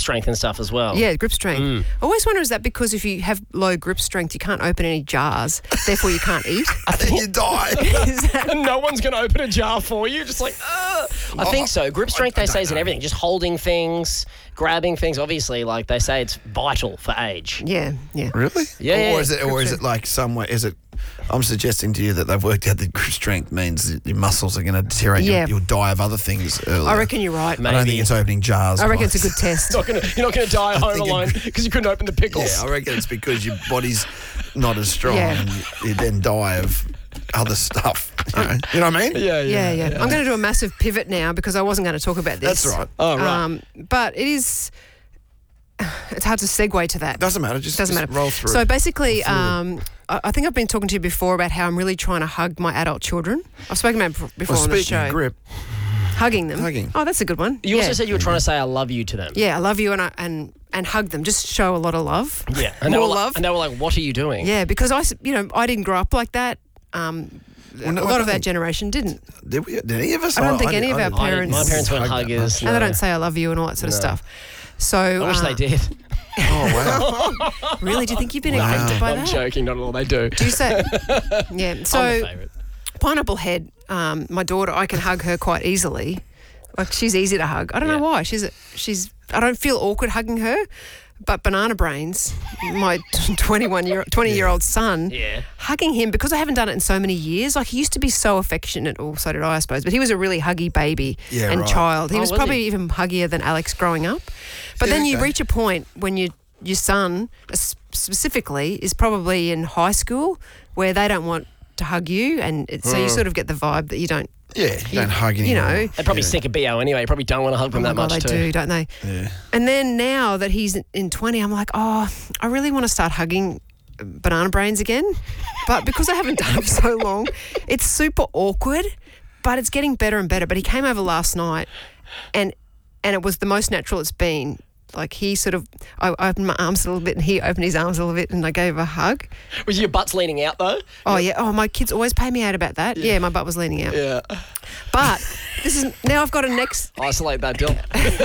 strength and stuff as well. Yeah, grip strength. I always wonder, is that because if you have low grip strength, you can't open any jars, therefore you can't eat? Then you die. And no one's going to open a jar for you. Just like, I think so. Grip strength, they say, is in everything. Just holding things, grabbing things. Obviously, like they say, it's vital for age. Yeah. Really? Yeah. Or is it like somewhere? Is it? I'm suggesting to you that they've worked out that grip strength means that your muscles are going to deteriorate. Yeah. You'll die of other things earlier. I reckon you're right. I don't think it's opening jars. I reckon it's a good test. You're not going to die home alone because you couldn't open the pickles. Yeah, I reckon it's because your body's not as strong and you then die of other stuff. You know what I mean? Yeah. I'm going to do a massive pivot now because I wasn't going to talk about this. That's right. Oh, right. But it's hard to segue to that. Doesn't matter. Just roll through. So basically, I think I've been talking to you before about how I'm really trying to hug my adult children. I've spoken about it before on the show. Speaking of grip. Hugging them. Oh, that's a good one. You also said you were trying to say I love you to them. Yeah, I love you and hug them. Just show a lot of love. Yeah. More love. And they were like, what are you doing? Yeah, because I didn't grow up like that. A lot of that generation didn't. Did any of us? I don't think any of our parents. My parents weren't huggers. And they don't say I love you and all that sort of stuff. So I wish they did. Oh, wow. Really? Do you think you've been affected by that? I'm joking, not at all. They do. Do you say? Yeah. So I'm the favourite. Pineapple Head, my daughter, I can hug her quite easily. Like, she's easy to hug. I don't know why. I don't feel awkward hugging her. But Banana Brains, my 20-year-old son, hugging him, because I haven't done it in so many years. Like, he used to be so affectionate, or so did I suppose. But he was a really huggy baby and child. He was probably even huggier than Alex growing up. But then you reach a point when your son specifically is probably in high school where they don't want to hug you, and so you sort of get the vibe that you don't. Yeah, you don't hug anymore. You know, they probably stink a BO anyway. You probably don't want to hug them that much they too. do, don't they? Yeah. And then now that he's in 20, I'm like, I really want to start hugging Banana Brains again. But because I haven't done it for so long, it's super awkward, but it's getting better and better. But he came over last night and it was the most natural it's been. Like, he sort of, I opened my arms a little bit and he opened his arms a little bit and I gave a hug. Was your butt's leaning out though? Oh, yeah. Oh, my kids always pay me out about that. Yeah, my butt was leaning out. Yeah. But now I've got a next... Isolate that, Dill.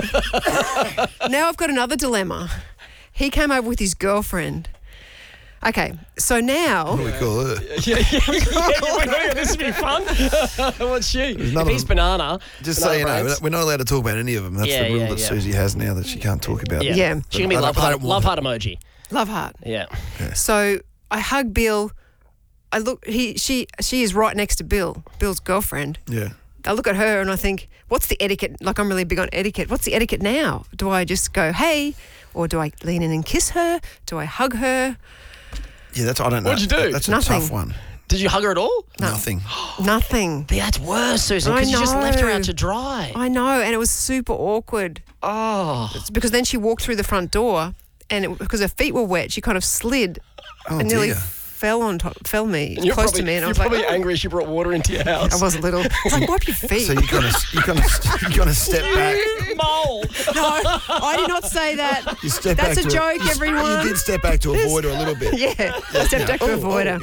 Now I've got another dilemma. He came over with his girlfriend. Okay, so now... What do we call her? Yeah, this would be fun. What's she? If he's Banana... Just so you know, we're not allowed to talk about any of them. That's the rule that Susie has now, that she can't talk about. Yeah. She can be love heart emoji. Love heart. Yeah. So I hug Bill. I look... She is right next to Bill's girlfriend. Yeah. I look at her and I think, what's the etiquette? Like, I'm really big on etiquette. What's the etiquette now? Do I just go, hey? Or do I lean in and kiss her? Do I hug her? Yeah, I don't know. What'd you do? That's Nothing. a tough one. Did you hug her at all? No. Nothing. Nothing. That's worse, Susan, because you just left her out to dry. I know, and it was super awkward. Oh. It's because then she walked through the front door, and because her feet were wet, she kind of slid and nearly fell me close to me, and I was like, probably angry she brought water into your house. I was a little. I was like, wipe your feet. So you kind of step back. Mole. No, I did not say that. You step That's back a joke, everyone. You did step back to avoid her a little bit. Yeah, I stepped back to avoid her.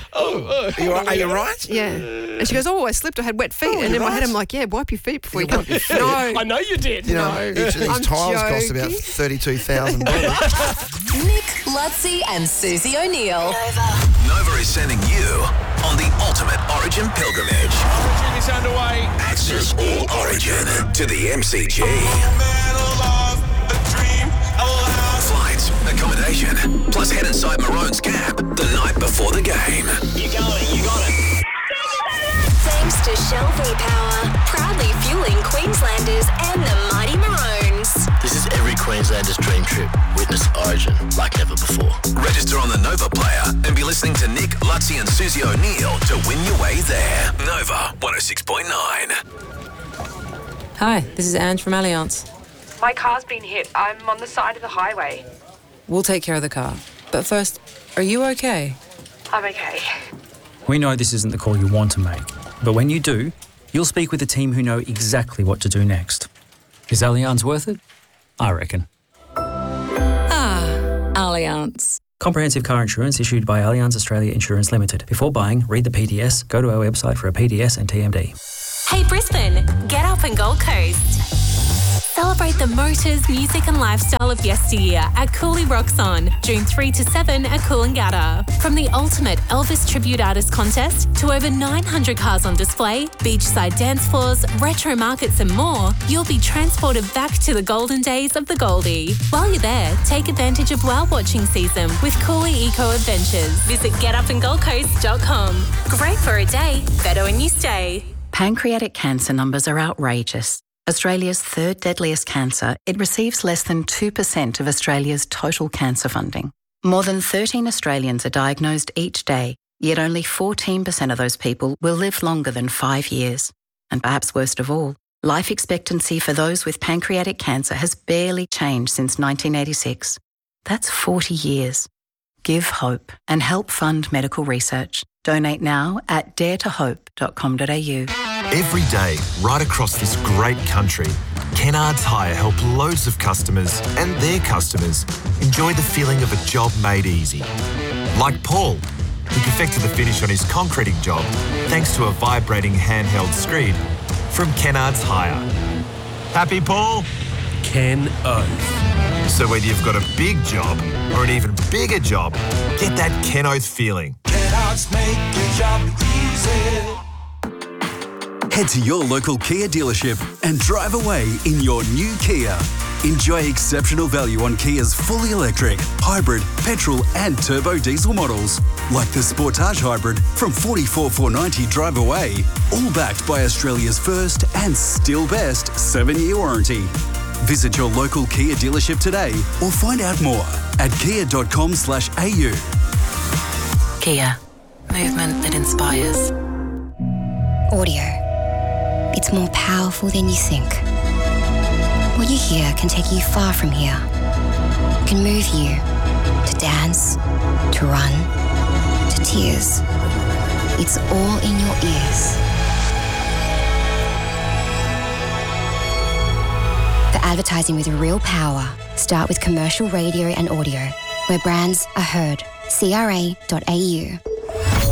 Are you right? Yeah. And she goes, I slipped. I had wet feet. And in my head, I'm like, wipe your feet before you come. No. I know you did. You know, each of these tiles cost about $32,000. Nick, Lutzi and Susie O'Neill. Nova is sending you on the ultimate Origin pilgrimage. Origin is underway. Access all Origin to the MCG. Flights, accommodation, plus head inside Maroon's Gap the night before the game. You got it. Thanks to Shell V-Power, proudly fueling Queenslanders and the mighty Maroons. This is every Queenslander's dream trip. Witness Origin like never before. Register on the Nova player and be listening to Nick, Lutzi and Susie O'Neill to win your way there. Nova 106.9. Hi, this is Ange from Allianz. My car's been hit. I'm on the side of the highway. We'll take care of the car. But first, are you okay? I'm okay. We know this isn't the call you want to make, but when you do, you'll speak with a team who know exactly what to do next. Is Allianz worth it? I reckon. Allianz. Comprehensive car insurance issued by Allianz Australia Insurance Limited. Before buying, read the PDS, go to our website for a PDS and TMD. Hey Brisbane, get up and Gold Coast. Celebrate the motors, music and lifestyle of yesteryear at Cooley Rocks On, June 3 to 7 at Coolangatta. From the ultimate Elvis Tribute Artist Contest to over 900 cars on display, beachside dance floors, retro markets and more, you'll be transported back to the golden days of the Goldie. While you're there, take advantage of whale watching season with Cooley Eco Adventures. Visit getupandgoldcoast.com. Great for a day, better when you stay. Pancreatic cancer numbers are outrageous. Australia's third deadliest cancer, it receives less than 2% of Australia's total cancer funding. More than 13 Australians are diagnosed each day, yet only 14% of those people will live longer than 5 years. And perhaps worst of all, life expectancy for those with pancreatic cancer has barely changed since 1986. That's 40 years. Give hope and help fund medical research. Donate now at daretohope.com.au. Every day, right across this great country, Kennards Hire help loads of customers and their customers enjoy the feeling of a job made easy. Like Paul, who perfected the finish on his concreting job thanks to a vibrating handheld screed from Kennards Hire. Happy, Paul? Ken Oath. So whether you've got a big job or an even bigger job, get that Ken Oath feeling. Kennards make your job easy. Head to your local Kia dealership and drive away in your new Kia. Enjoy exceptional value on Kia's fully electric, hybrid, petrol and turbo diesel models, like the Sportage Hybrid from $44,490 drive away, all backed by Australia's first and still best 7-year warranty. Visit your local Kia dealership today or find out more at kia.com/au. Kia. Movement that inspires. Audio. It's more powerful than you think. What you hear can take you far from here. It can move you to dance, to run, to tears. It's all in your ears. For advertising with real power, start with commercial radio and audio, where brands are heard. CRA.au.